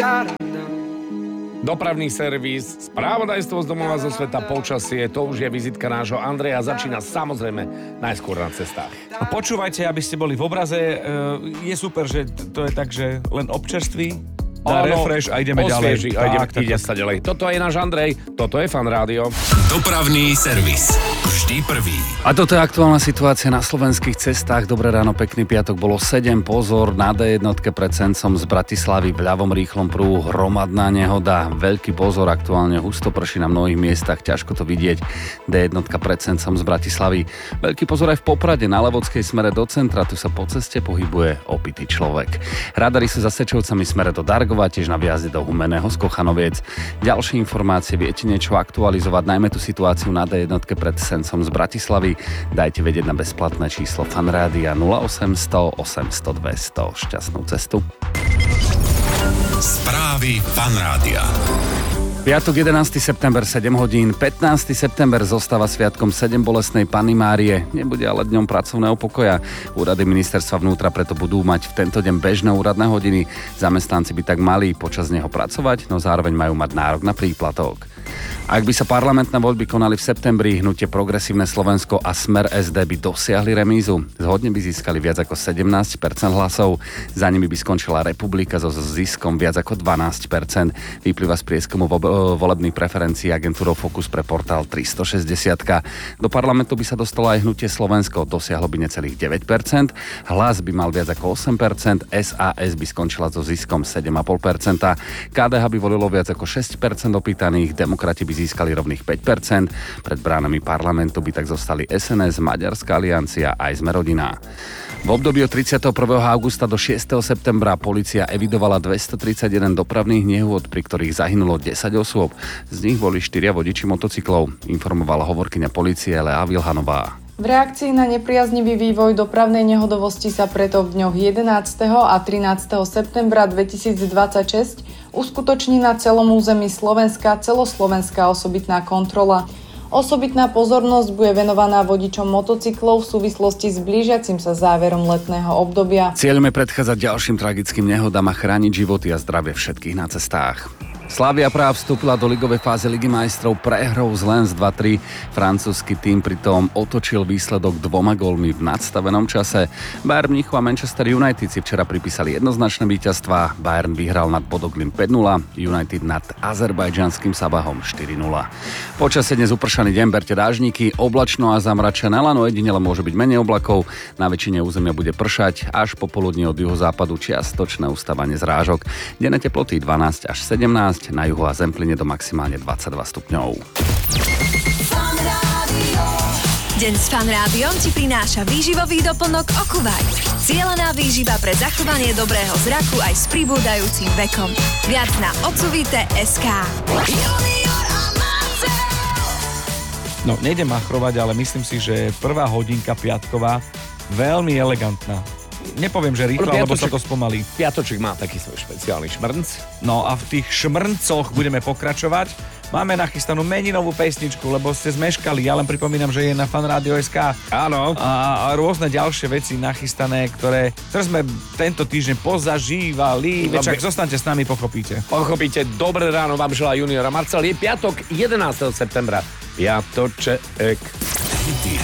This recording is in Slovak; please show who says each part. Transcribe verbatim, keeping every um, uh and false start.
Speaker 1: Dopravný servis, správodajstvo z domova zo sveta, počasie, to už je vizitka nášho Andreja. Začína samozrejme najskôr na cestách.
Speaker 2: A počúvajte, aby ste boli v obraze. Je super, že to je tak, že len občerství, dá refresh a ideme
Speaker 1: osvieži,
Speaker 2: ďalej.
Speaker 1: A ideme,
Speaker 2: tak, tak,
Speaker 1: ide
Speaker 2: tak.
Speaker 1: sa ďalej. Toto je náš Andrej, toto je Fan Rádio.
Speaker 3: Dopravný servis. Vždy prvý.
Speaker 4: A toto je aktuálna situácia na slovenských cestách. Dobré ráno, pekný piatok, bolo sedem. Pozor, na dé jedna pred Sencom z Bratislavy v ľavom rýchlom pruhu hromadná nehoda. Veľký pozor, aktuálne husto prší na mnohých miestach, ťažko to vidieť. dé jedna pred Sencom z Bratislavy. Veľký pozor aj v Poprade, na Levodskej smere do centra. Tu sa po ceste pohybuje opitý človek. Radary sú za Sečovcami smere do Dargova, tiež na výjazde do Humenného z Kochanoviec. Ďalšie informácie, viete niečo aktualizovať, najmä tú situáciu na dé jedna pred Sencom z Bratislavy, dajte vedieť na bezplatné číslo Fanrádia nula osemsto osemsto dvesto. Šťastnú cestu.
Speaker 3: Správy Fanrádia.
Speaker 4: Piatok jedenásteho september, sedem hodín. pätnásteho september zostáva sviatkom sedem bolestnej Panny Márie. Nebude ale dňom pracovného pokoja. Úrady ministerstva vnútra preto budú mať v tento deň bežné úradné hodiny. Zamestnanci by tak mali počas neho pracovať, no zároveň majú mať nárok na príplatok. Ak by sa parlamentné voľby konali v septembri, hnutie Progresívne Slovensko a Smer es dé by dosiahli remízu. Zhodne by získali viac ako sedemnásť percent hlasov. Za nimi by skončila Republika so ziskom viac ako dvanásť percent. Vyplýva z prieskumu vo- volebných preferencií agentúrou Focus pre portál tristošesťdesiat. Do parlamentu by sa dostalo aj hnutie Slovensko, dosiahlo by necelých deväť percent. Hlas by mal viac ako osem percent, es a es by skončila so ziskom sedem celá päť percent. ká dé há by volilo viac ako šesť percent opýtaných, demokrati by získali rovných päť percent. Pred bránami parlamentu by tak zostali es en es, Maďarská aliancia aj Sme rodina. V období od tridsiateho prvého augusta do šiesteho septembra polícia evidovala dvestotridsaťjeden dopravných nehôd, pri ktorých zahynulo desať osôb. Z nich boli štyria vodiči motocyklov, informovala hovorkyňa polície Lea Vilhanová.
Speaker 5: V reakcii na nepriaznivý vývoj dopravnej nehodovosti sa preto v dňoch jedenásteho a trinásteho septembra dvetisícdvadsaťšesť uskutoční na celom území Slovenska celoslovenská osobitná kontrola. Osobitná pozornosť bude venovaná vodičom motocyklov v súvislosti s blížiacim sa záverom letného obdobia.
Speaker 4: Cieľom je predchádzať ďalším tragickým nehodám a chrániť životy a zdravie všetkých na cestách. Slavia Praha vstúpila do ligovej fázy Ligy majstrov prehrou z Lens dva tri. Francúzsky tým pritom otočil výsledok dvoma gólmi v nadstavenom čase. Bayern Mníchov a Manchester United si včera pripísali jednoznačné víťazstvá. Bayern vyhral nad Podoglin päť nula, United nad azerbajdžanským Sabahom štyri nula. Počasie dnes upršaný deň, berte dážniky, oblačno a zamračené, len ojedinele môže byť menej oblakov. Na väčšine územia bude pršať, až popoludní od juhozápadu čiastočné ustávanie zrážok. Denné teploty dvanásť až sedemnásť, na juhu a Zempline do maximálne dvadsaťdva stupňov.
Speaker 6: Deň s Fan Rádiom ti prináša výživový doplnok Okuvaj. Cielená výživa pre zachovanie dobrého zraku aj s pribúdajúcim vekom. Viac na odsuvite bodka es ká.
Speaker 2: No, nejdem machrovať, ale myslím si, že prvá hodinka piatková veľmi elegantná. Nepoviem, že rýchlo, lebo sa to spomalí.
Speaker 1: Piatoček má taký svoj špeciálny šmrnc.
Speaker 2: No a v tých šmrncoch budeme pokračovať. Máme nachystanú meninovú pesničku, lebo ste zmeškali. Ja len pripomínam, že je na fanradio bodka es ká.
Speaker 1: Áno.
Speaker 2: A, a rôzne ďalšie veci nachystané, ktoré, ktoré sme tento týždeň pozažívali.
Speaker 1: No,
Speaker 2: Však
Speaker 1: be-
Speaker 2: zostaňte s nami, pochopíte.
Speaker 1: Pochopíte, dobré ráno vám želá juniora Marcel. Je piatok jedenásteho septembra. Piatoček.